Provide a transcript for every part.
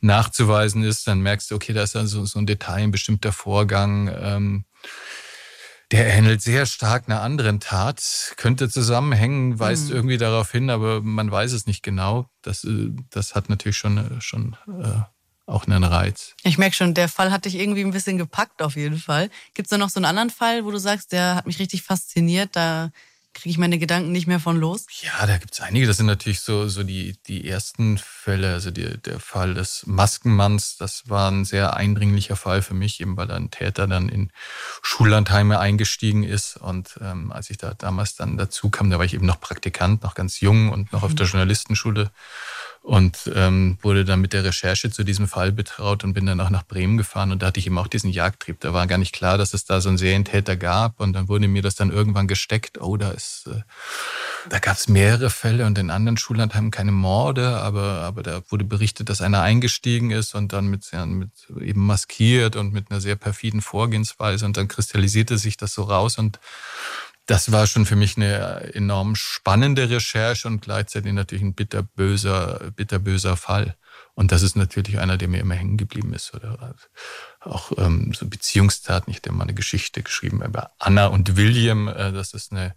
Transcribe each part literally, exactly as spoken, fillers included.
nachzuweisen ist, dann merkst du, okay, da ist also so ein Detail, ein bestimmter Vorgang, ähm, der ähnelt sehr stark einer anderen Tat, könnte zusammenhängen, weist Mhm. irgendwie darauf hin, aber man weiß es nicht genau. Das, äh, das hat natürlich schon, schon äh, auch einen Reiz. Ich merke schon, der Fall hat dich irgendwie ein bisschen gepackt auf jeden Fall. Gibt es da noch so einen anderen Fall, wo du sagst, der hat mich richtig fasziniert, da kriege ich meine Gedanken nicht mehr von los? Ja, da gibt's einige. Das sind natürlich so, so die, die ersten Fälle. Also die, der Fall des Maskenmanns, das war ein sehr eindringlicher Fall für mich, eben weil ein Täter dann in Schullandheime eingestiegen ist. Und ähm, als ich da damals dann dazu kam, da war ich eben noch Praktikant, noch ganz jung und noch auf der Journalistenschule. Und ähm, wurde dann mit der Recherche zu diesem Fall betraut und bin dann auch nach Bremen gefahren. Und da hatte ich eben auch diesen Jagdtrieb. Da war gar nicht klar, dass es da so einen Serientäter gab. Und dann wurde mir das dann irgendwann gesteckt. Oh, da ist, äh, da gab es mehrere Fälle und in anderen Schullandheimen keine Morde. Aber, aber da wurde berichtet, dass einer eingestiegen ist und dann mit, ja, mit eben maskiert und mit einer sehr perfiden Vorgehensweise. Und dann kristallisierte sich das so raus und das war schon für mich eine enorm spannende Recherche und gleichzeitig natürlich ein bitterböser, bitterböser Fall. Und das ist natürlich einer, der mir immer hängen geblieben ist. Oder auch ähm, so Beziehungstaten. Ich habe mal eine Geschichte geschrieben über Anna und William. Äh, das ist eine,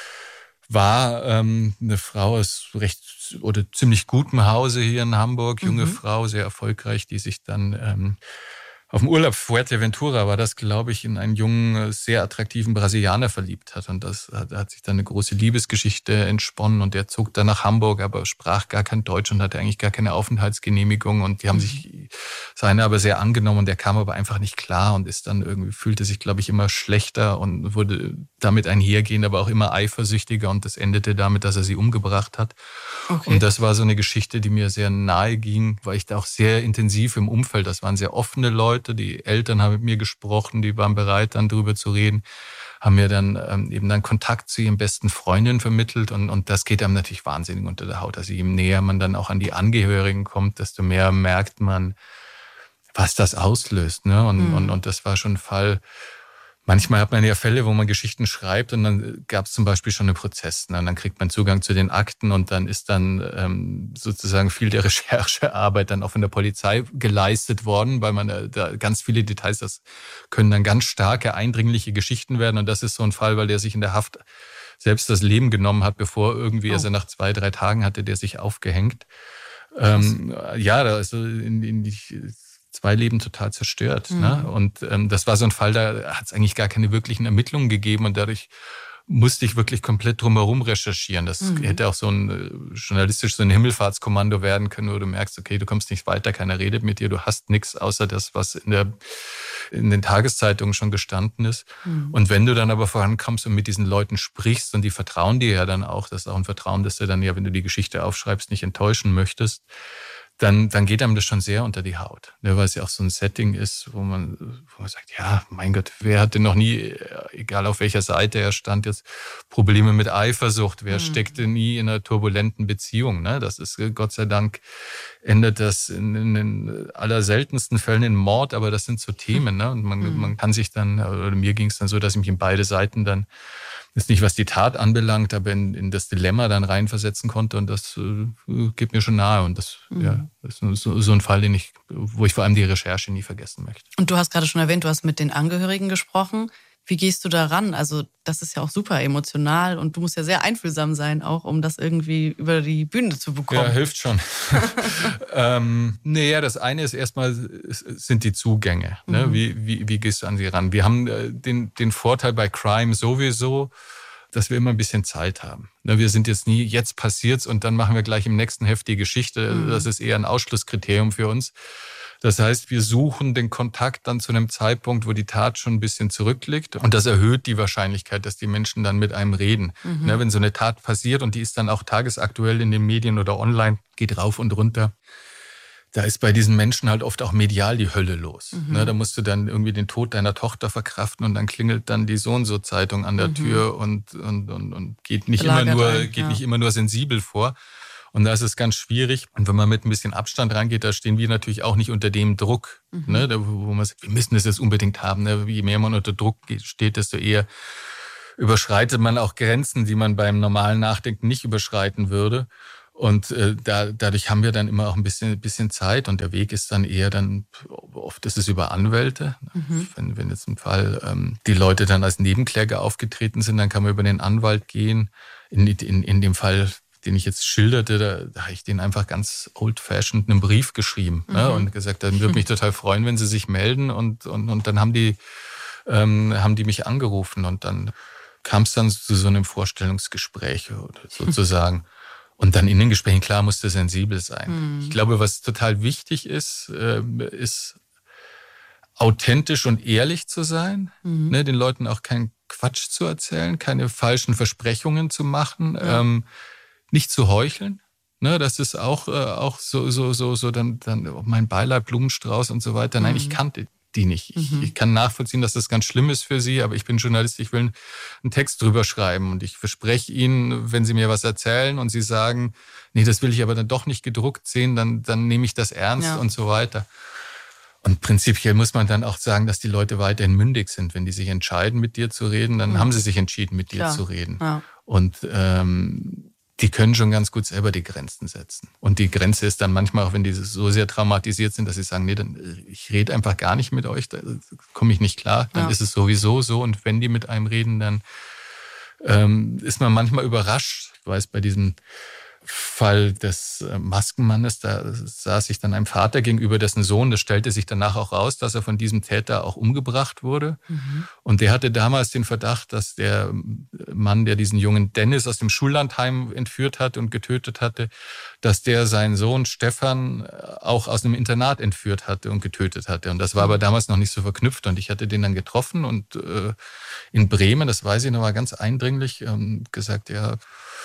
war ähm, eine Frau aus recht oder ziemlich gutem Hause hier in Hamburg, junge Mhm. Frau, sehr erfolgreich, die sich dann ähm, auf dem Urlaub Fuerteventura war das, glaube ich, in einen jungen, sehr attraktiven Brasilianer verliebt hat. Und das hat, hat sich dann eine große Liebesgeschichte entsponnen. Und der zog dann nach Hamburg, aber sprach gar kein Deutsch und hatte eigentlich gar keine Aufenthaltsgenehmigung. Und die haben sich seine aber sehr angenommen. Und der kam aber einfach nicht klar und ist dann irgendwie, fühlte sich, glaube ich, immer schlechter und wurde damit einhergehend, aber auch immer eifersüchtiger. Und das endete damit, dass er sie umgebracht hat. Okay. Und das war so eine Geschichte, die mir sehr nahe ging, weil ich da auch sehr intensiv im Umfeld, das waren sehr offene Leute, die Eltern haben mit mir gesprochen, die waren bereit, dann drüber zu reden, haben mir dann ähm, eben dann Kontakt zu ihren besten Freundinnen vermittelt und, und das geht einem natürlich wahnsinnig unter der Haut. Also je näher man dann auch an die Angehörigen kommt, desto mehr merkt man, was das auslöst. Ne? Und, Mhm. und, und das war schon ein Fall. Manchmal hat man ja Fälle, wo man Geschichten schreibt und dann gab es zum Beispiel schon einen Prozess. Ne? Und dann kriegt man Zugang zu den Akten und dann ist dann ähm, sozusagen viel der Recherchearbeit dann auch von der Polizei geleistet worden, weil man äh, da ganz viele Details, das können dann ganz starke, eindringliche Geschichten werden. Und das ist so ein Fall, weil der sich in der Haft selbst das Leben genommen hat, bevor irgendwie, Oh. also nach zwei, drei Tagen hatte der sich aufgehängt. Ähm, ja, da ist so in, in die zwei Leben total zerstört. Mhm. Ne? Und ähm, das war so ein Fall, da hat es eigentlich gar keine wirklichen Ermittlungen gegeben und dadurch musste ich wirklich komplett drumherum recherchieren. Das Mhm. hätte auch so ein äh, journalistisch so ein Himmelfahrtskommando werden können, wo du merkst, okay, du kommst nicht weiter, keiner redet mit dir, du hast nichts außer das, was in der in den Tageszeitungen schon gestanden ist. Mhm. Und wenn du dann aber vorankommst und mit diesen Leuten sprichst und die vertrauen dir ja dann auch, das ist auch ein Vertrauen, dass du dann ja, wenn du die Geschichte aufschreibst, nicht enttäuschen möchtest, dann, dann geht einem das schon sehr unter die Haut. Ne, weil es ja auch so ein Setting ist, wo man, wo man sagt, ja, mein Gott, wer hatte noch nie, egal auf welcher Seite er stand, jetzt Probleme mit Eifersucht? Wer Mhm. steckte nie in einer turbulenten Beziehung? Ne? Das ist, Gott sei Dank, endet das in, in den allerseltensten Fällen in Mord, aber das sind so Themen. Ne? Und man, Mhm. man kann sich dann, oder mir ging es dann so, dass ich mich in beide Seiten dann, ist nicht, was die Tat anbelangt, aber in, in das Dilemma dann reinversetzen konnte und das äh, geht mir schon nahe und das, Mhm. ja, das ist so, so ein Fall, den ich, wo ich vor allem die Recherche nie vergessen möchte. Und du hast gerade schon erwähnt, du hast mit den Angehörigen gesprochen. Wie gehst du da ran? Also das ist ja auch super emotional und du musst ja sehr einfühlsam sein, auch um das irgendwie über die Bühne zu bekommen. Ja, hilft schon. ähm, naja, das eine ist erstmal, sind die Zugänge. Ne? Mhm. Wie, wie, wie gehst du an sie ran? Wir haben äh, den, den Vorteil bei Crime sowieso, dass wir immer ein bisschen Zeit haben. Ne? Wir sind jetzt nie, jetzt passiert's und dann machen wir gleich im nächsten Heft die Geschichte. Mhm. Das ist eher ein Ausschlusskriterium für uns. Das heißt, wir suchen den Kontakt dann zu einem Zeitpunkt, wo die Tat schon ein bisschen zurückliegt. Und das erhöht die Wahrscheinlichkeit, dass die Menschen dann mit einem reden. Mhm. Ne, wenn so eine Tat passiert und die ist dann auch tagesaktuell in den Medien oder online, geht rauf und runter, da ist bei diesen Menschen halt oft auch medial die Hölle los. Mhm. Ne, da musst du dann irgendwie den Tod deiner Tochter verkraften und dann klingelt dann die So-und-so-Zeitung an der Mhm. Tür und, und, und, und geht, nicht Belagert immer, nur, ein, geht ja. nicht immer nur sensibel vor. Und da ist es ganz schwierig. Und wenn man mit ein bisschen Abstand rangeht, da stehen wir natürlich auch nicht unter dem Druck, Mhm. ne, da, wo man sagt, wir müssen das jetzt unbedingt haben. Ne? Je mehr man unter Druck steht, desto eher überschreitet man auch Grenzen, die man beim normalen Nachdenken nicht überschreiten würde. Und äh, da, dadurch haben wir dann immer auch ein bisschen, bisschen Zeit und der Weg ist dann eher dann, oft ist es über Anwälte. Mhm. Wenn, wenn jetzt im Fall ähm, die Leute dann als Nebenkläger aufgetreten sind, dann kann man über den Anwalt gehen. In, in, in dem Fall, den ich jetzt schilderte, da, da habe ich denen einfach ganz old-fashioned einen Brief geschrieben, mhm. ne, und gesagt, dann würde mich total freuen, wenn sie sich melden und, und, und dann haben die, ähm, haben die mich angerufen und dann kam es dann zu so einem Vorstellungsgespräch sozusagen. Und dann in den Gesprächen, klar, musste sensibel sein. Mhm. Ich glaube, was total wichtig ist, äh, ist authentisch und ehrlich zu sein, mhm. ne, den Leuten auch keinen Quatsch zu erzählen, keine falschen Versprechungen zu machen, ja. ähm, nicht zu heucheln. Ne, das ist auch, äh, auch so, so, so, so dann, dann mein Beileid, Blumenstrauß und so weiter. Nein, mhm. ich kannte die nicht. Ich, mhm. ich kann nachvollziehen, dass das ganz schlimm ist für Sie, aber ich bin Journalist, ich will einen Text drüber schreiben und ich verspreche Ihnen, wenn Sie mir was erzählen und Sie sagen, nee, das will ich aber dann doch nicht gedruckt sehen, dann, dann nehme ich das ernst ja. und so weiter. Und prinzipiell muss man dann auch sagen, dass die Leute weiterhin mündig sind. Wenn die sich entscheiden, mit dir zu reden, dann ja. haben sie sich entschieden, mit dir Klar. zu reden. Ja. Und ähm, die können schon ganz gut selber die Grenzen setzen. Und die Grenze ist dann manchmal auch, wenn die so sehr traumatisiert sind, dass sie sagen, nee, dann, ich rede einfach gar nicht mit euch, da komme ich nicht klar, dann ja. ist es sowieso so. Und wenn die mit einem reden, dann ähm, ist man manchmal überrascht. Ich weiß, bei diesem Fall des Maskenmannes, da saß ich dann einem Vater gegenüber, dessen Sohn, das stellte sich danach auch raus, dass er von diesem Täter auch umgebracht wurde. Mhm. Und der hatte damals den Verdacht, dass der Mann, der diesen jungen Dennis aus dem Schullandheim entführt hat und getötet hatte, dass der seinen Sohn Stefan auch aus einem Internat entführt hatte und getötet hatte. Und das war aber damals noch nicht so verknüpft. Und ich hatte den dann getroffen und äh, in Bremen, das weiß ich noch mal ganz eindringlich, ähm, gesagt, ja,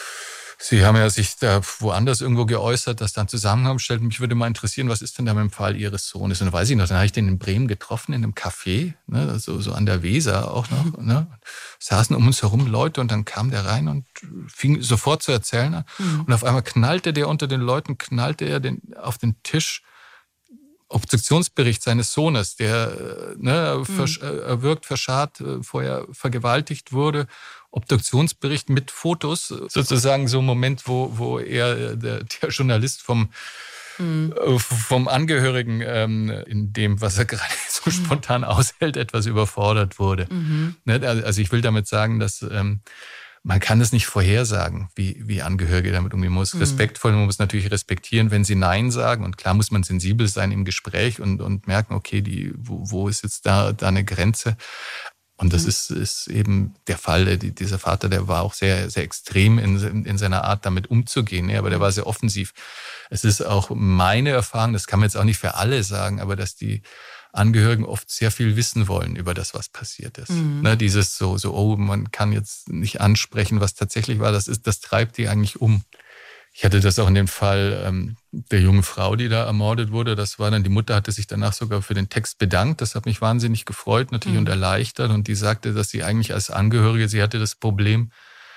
Sie haben ja sich da woanders irgendwo geäußert, dass da ein Zusammenhang stellt. Mich würde mal interessieren, was ist denn da mit dem Fall Ihres Sohnes? Und dann weiß ich noch, dann habe ich den in Bremen getroffen, in einem Café, ne, so, so an der Weser auch noch. Ne. Saßen um uns herum Leute und dann kam der rein und fing sofort zu erzählen an. Mhm. Und auf einmal knallte der unter den Leuten, knallte er den, auf den Tisch Obduktionsbericht seines Sohnes, der ne, mhm. erwürgt, verscharrt, vorher vergewaltigt wurde. Obduktionsbericht mit Fotos, sozusagen so ein Moment, wo, wo er, der, der Journalist vom, mhm. vom Angehörigen ähm, in dem, was er gerade so spontan aushält, etwas überfordert wurde. Mhm. Ne, also ich will damit sagen, dass ähm, man kann es nicht vorhersagen, wie, wie Angehörige damit umgehen muss. Mhm. Respektvoll, man muss natürlich respektieren, wenn sie Nein sagen. Und klar muss man sensibel sein im Gespräch und, und merken, okay, die, wo, wo ist jetzt da, da eine Grenze? Und das mhm. ist, ist eben der Fall. Die, dieser Vater, der war auch sehr, sehr extrem in, in seiner Art, damit umzugehen. Ja, aber der war sehr offensiv. Es ist auch meine Erfahrung, das kann man jetzt auch nicht für alle sagen, aber dass die Angehörigen oft sehr viel wissen wollen über das, was passiert ist. Mhm. Ne, dieses so, so, oh, man kann jetzt nicht ansprechen, was tatsächlich war, das ist, das treibt die eigentlich um. Ich hatte das auch in dem Fall ähm, der jungen Frau, die da ermordet wurde. Das war dann, die Mutter hatte sich danach sogar für den Text bedankt. Das hat mich wahnsinnig gefreut, natürlich mhm. und erleichtert. Und die sagte, dass sie eigentlich als Angehörige, sie hatte das Problem,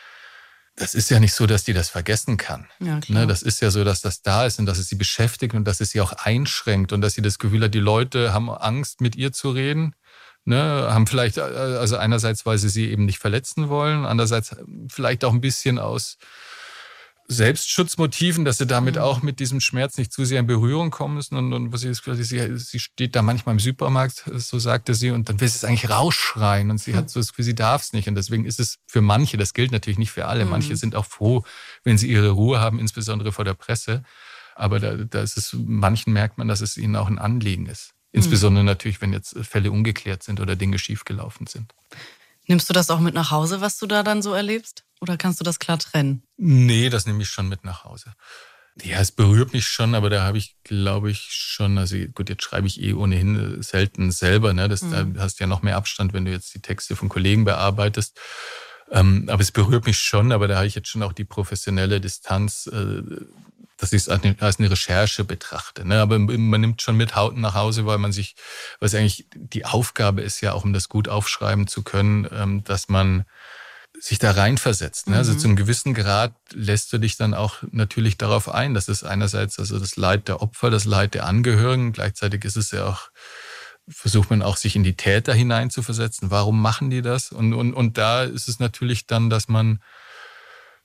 das ist ja nicht so, dass die das vergessen kann. Ja, klar. Das ist ja so, dass das da ist und dass es sie beschäftigt und dass es sie auch einschränkt und dass sie das Gefühl hat, die Leute haben Angst, mit ihr zu reden. Ne, haben vielleicht, also einerseits, weil sie sie eben nicht verletzen wollen, andererseits vielleicht auch ein bisschen aus Selbstschutzmotiven, dass sie damit mhm. auch mit diesem Schmerz nicht zu sehr in Berührung kommen müssen. Und, und was sie, sie, sie steht da manchmal im Supermarkt, so sagte sie, und dann will sie es eigentlich rausschreien. Und sie mhm. hat so das Gefühl, sie darf es nicht. Und deswegen ist es für manche, das gilt natürlich nicht für alle, mhm. manche sind auch froh, wenn sie ihre Ruhe haben, insbesondere vor der Presse. Aber da, da ist es, manchen merkt man, dass es ihnen auch ein Anliegen ist. Insbesondere mhm. natürlich, wenn jetzt Fälle ungeklärt sind oder Dinge schiefgelaufen sind. Nimmst du das auch mit nach Hause, was du da dann so erlebst? Oder kannst du das klar trennen? Nee, das nehme ich schon mit nach Hause. Ja, es berührt mich schon, aber da habe ich, glaube ich, schon, also gut, jetzt schreibe ich eh ohnehin selten selber, ne? Das, mhm. Da hast du ja noch mehr Abstand, wenn du jetzt die Texte von Kollegen bearbeitest. Ähm, aber es berührt mich schon, aber da habe ich jetzt schon auch die professionelle Distanz, äh, dass ich es als eine Recherche betrachte. Ne? Aber man nimmt schon mit nach Hause, weil man sich, was eigentlich die Aufgabe ist ja auch, um das gut aufschreiben zu können, ähm, dass man sich da reinversetzt. Ne? Mhm. Also zu einem gewissen Grad lässt du dich dann auch natürlich darauf ein. Das ist einerseits also das Leid der Opfer, das Leid der Angehörigen. Gleichzeitig ist es ja auch, versucht man auch, sich in die Täter hineinzuversetzen. Warum machen die das? Und, und, und da ist es natürlich dann, dass man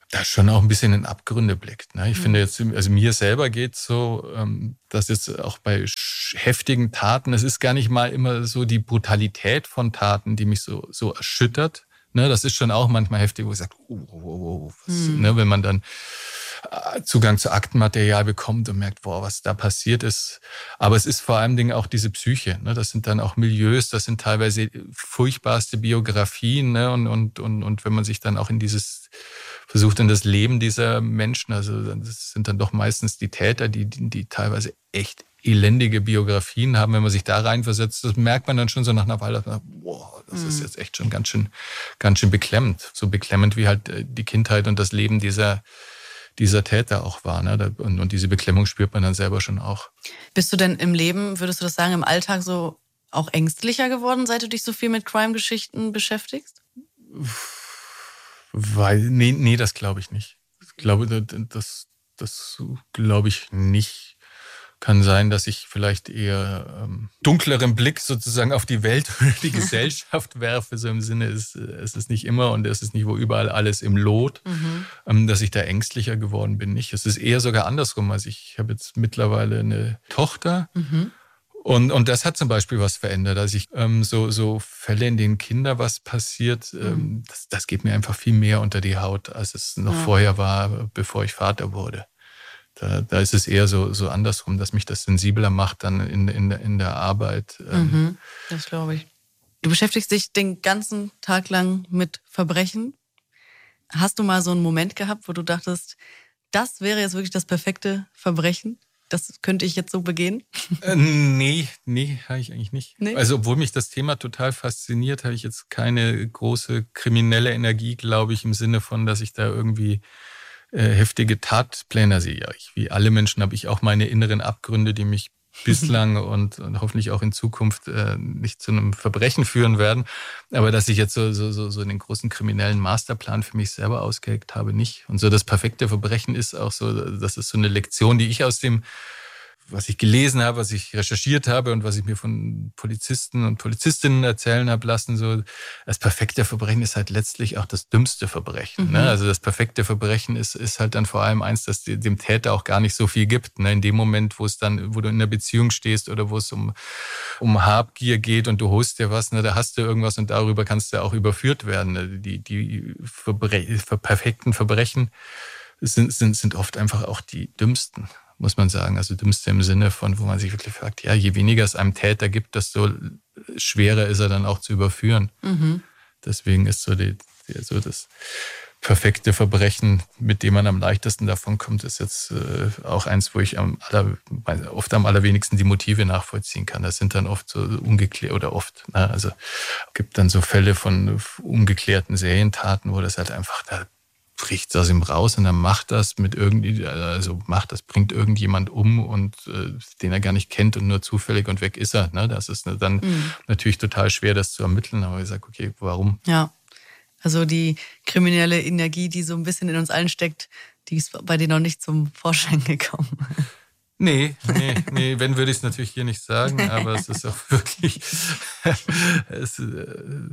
da schon auch ein bisschen in Abgründe blickt. Ne? Ich Mhm. finde jetzt, also mir selber geht es so, dass jetzt auch bei heftigen Taten, es ist gar nicht mal immer so die Brutalität von Taten, die mich so, so erschüttert. Ne? Das ist schon auch manchmal heftig, wo ich sage, oh, oh, oh, was, Mhm. ne? Wenn man dann Zugang zu Aktenmaterial bekommt und merkt, boah, was da passiert ist. Aber es ist vor allem Dingen auch diese Psyche. Ne? Das sind dann auch Milieus, das sind teilweise furchtbarste Biografien. Ne? Und, und, und, und wenn man sich dann auch in dieses, versucht in das Leben dieser Menschen, also das sind dann doch meistens die Täter, die, die, die teilweise echt elendige Biografien haben, wenn man sich da reinversetzt, das merkt man dann schon so nach einer Weile, boah, das mhm. ist jetzt echt schon ganz schön, ganz schön beklemmend. So beklemmend wie halt die Kindheit und das Leben dieser dieser Täter auch war. Ne? Und, und diese Beklemmung spürt man dann selber schon auch. Bist du denn im Leben, würdest du das sagen, im Alltag so auch ängstlicher geworden, seit du dich so viel mit Crime-Geschichten beschäftigst? Weil, nee, nee, das glaube ich nicht. Ich glaube, das, das glaube ich nicht. Kann sein, dass ich vielleicht eher ähm, dunkleren Blick sozusagen auf die Welt oder die Gesellschaft werfe. So im Sinne, es, es ist nicht immer und es ist nicht, wo überall alles im Lot, mhm. ähm, dass ich da ängstlicher geworden bin. Nicht. Es ist eher sogar andersrum. Also ich habe jetzt mittlerweile eine Tochter mhm. und, und das hat zum Beispiel was verändert. Also ich ähm, so, so Fälle, in denen Kinder was passiert, mhm. ähm, das, das geht mir einfach viel mehr unter die Haut, als es noch ja. vorher war, bevor ich Vater wurde. Da, da ist es eher so, so andersrum, dass mich das sensibler macht dann in, in, in der Arbeit. Mhm, das glaube ich. Du beschäftigst dich den ganzen Tag lang mit Verbrechen. Hast du mal so einen Moment gehabt, wo du dachtest, das wäre jetzt wirklich das perfekte Verbrechen? Das könnte ich jetzt so begehen? Äh, nee, nee, habe ich eigentlich nicht. Nee? Also obwohl mich das Thema total fasziniert, habe ich jetzt keine große kriminelle Energie, glaube ich, im Sinne von, dass ich da irgendwie heftige Tatpläne. Also ja, ich, wie alle Menschen habe ich auch meine inneren Abgründe, die mich bislang und, und hoffentlich auch in Zukunft äh, nicht zu einem Verbrechen führen werden. Aber dass ich jetzt so, so, so, so den großen kriminellen Masterplan für mich selber ausgeheckt habe, nicht. Und so das perfekte Verbrechen ist auch so, das ist so eine Lektion, die ich aus dem, was ich gelesen habe, was ich recherchiert habe und was ich mir von Polizisten und Polizistinnen erzählen habe lassen, so das perfekte Verbrechen ist halt letztlich auch das dümmste Verbrechen. Mhm. Ne? Also das perfekte Verbrechen ist, ist halt dann vor allem eins, das dem Täter auch gar nicht so viel gibt. Ne? In dem Moment, wo es dann, wo du in einer Beziehung stehst oder wo es um, um Habgier geht und du holst dir was, ne? Da hast du irgendwas und darüber kannst du auch überführt werden. Ne? Die, die Verbre- perfekten Verbrechen sind, sind, sind oft einfach auch die dümmsten, muss man sagen. Also dümmste im Sinne von, wo man sich wirklich fragt, ja, je weniger es einem Täter gibt, desto schwerer ist er dann auch zu überführen. Mhm. Deswegen ist so, die, die, so das perfekte Verbrechen, mit dem man am leichtesten davon kommt, ist jetzt äh, auch eins, wo ich am aller, oft am allerwenigsten die Motive nachvollziehen kann. Das sind dann oft so ungeklärt, oder oft, na, also gibt dann so Fälle von ungeklärten Serientaten, wo das halt einfach, da bricht aus ihm raus und dann macht das mit irgendwie, also macht das, bringt irgendjemand um und äh, den er gar nicht kennt und nur zufällig und weg ist er. Ne? Das ist dann mhm. natürlich total schwer, das zu ermitteln, aber ich sage, okay, warum? Ja, also die kriminelle Energie, die so ein bisschen in uns allen steckt, die ist bei dir noch nicht zum Vorschein gekommen. Nee, nee, nee, wenn würde ich es natürlich hier nicht sagen, aber es ist auch wirklich, es, äh,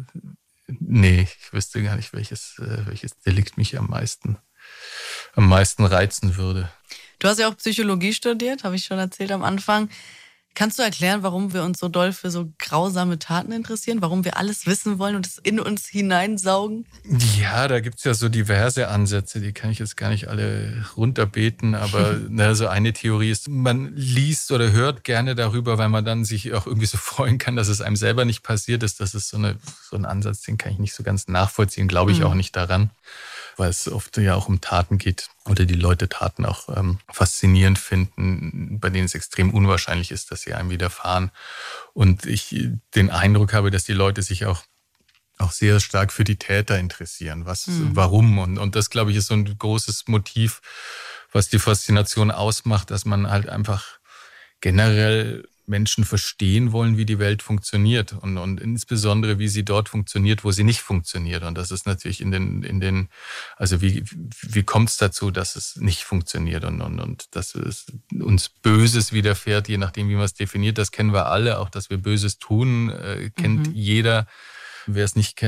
nee, ich wüsste gar nicht, welches, welches Delikt mich am meisten, am meisten reizen würde. Du hast ja auch Psychologie studiert, habe ich schon erzählt am Anfang. Kannst du erklären, warum wir uns so doll für so grausame Taten interessieren? Warum wir alles wissen wollen und es in uns hineinsaugen? Ja, da gibt's ja so diverse Ansätze, die kann ich jetzt gar nicht alle runterbeten, aber na, so eine Theorie ist, man liest oder hört gerne darüber, weil man dann sich auch irgendwie so freuen kann, dass es einem selber nicht passiert ist. Das ist so, eine, so ein Ansatz, den kann ich nicht so ganz nachvollziehen, glaube ich mhm. auch nicht daran, weil es oft ja auch um Taten geht oder die Leute Taten auch ähm, faszinierend finden, bei denen es extrem unwahrscheinlich ist, dass sie einem widerfahren. Und ich den Eindruck habe, dass die Leute sich auch auch sehr stark für die Täter interessieren. Was, mhm. warum? Und, und das, glaube ich, ist so ein großes Motiv, was die Faszination ausmacht, dass man halt einfach generell Menschen verstehen wollen, wie die Welt funktioniert und, und insbesondere, wie sie dort funktioniert, wo sie nicht funktioniert. Und das ist natürlich in den, in den, also wie, wie kommt es dazu, dass es nicht funktioniert und, und, und dass es uns Böses widerfährt, je nachdem, wie man es definiert. Das kennen wir alle, auch dass wir Böses tun, äh, kennt mhm. jeder. Wer es nicht kennt,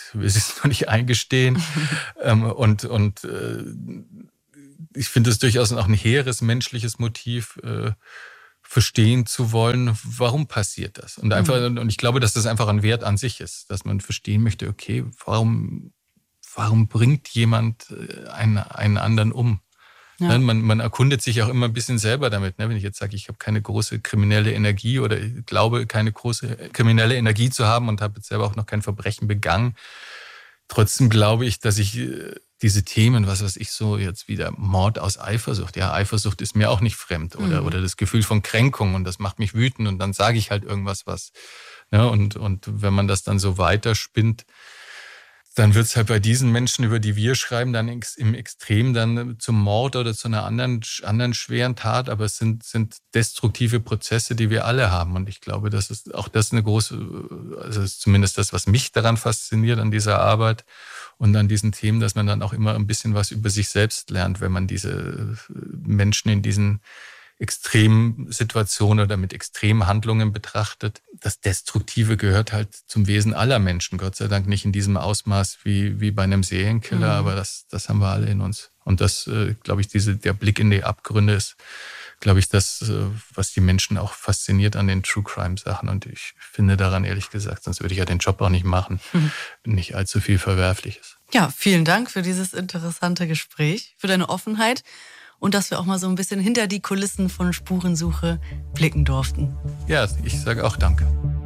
will sie es nur nicht eingestehen. ähm, und und äh, ich finde es durchaus auch ein hehres menschliches Motiv, äh, verstehen zu wollen, warum passiert das. Und einfach, mhm. und ich glaube, dass das einfach ein Wert an sich ist, dass man verstehen möchte, okay, warum, warum bringt jemand einen, einen anderen um? Ja. Ne, man, man erkundet sich auch immer ein bisschen selber damit. Ne? Wenn ich jetzt sage, ich habe keine große kriminelle Energie oder ich glaube, keine große kriminelle Energie zu haben und habe jetzt selber auch noch kein Verbrechen begangen, trotzdem glaube ich, dass ich diese Themen, was weiß ich, so jetzt wieder Mord aus Eifersucht. Ja, Eifersucht ist mir auch nicht fremd. Oder, mhm. oder das Gefühl von Kränkung und das macht mich wütend und dann sage ich halt irgendwas, was. Ne? Und, und wenn man das dann so weiterspinnt, dann wird es halt bei diesen Menschen, über die wir schreiben, dann im Extrem dann zum Mord oder zu einer anderen, anderen schweren Tat. Aber es sind, sind destruktive Prozesse, die wir alle haben. Und ich glaube, das ist auch das eine große, also ist zumindest das, was mich daran fasziniert an dieser Arbeit und an diesen Themen, dass man dann auch immer ein bisschen was über sich selbst lernt, wenn man diese Menschen in diesen extremen Situationen oder mit extremen Handlungen betrachtet. Das Destruktive gehört halt zum Wesen aller Menschen. Gott sei Dank nicht in diesem Ausmaß wie, wie bei einem Serienkiller, mhm. aber das, das haben wir alle in uns. Und das, äh, glaube ich, diese, der Blick in die Abgründe ist, glaube ich, das, äh, was die Menschen auch fasziniert an den True-Crime-Sachen. Und ich finde daran, ehrlich gesagt, sonst würde ich ja den Job auch nicht machen, mhm. nicht allzu viel Verwerfliches. Ja, vielen Dank für dieses interessante Gespräch, für deine Offenheit. Und dass wir auch mal so ein bisschen hinter die Kulissen von Spurensuche blicken durften. Ja, ich sage auch danke.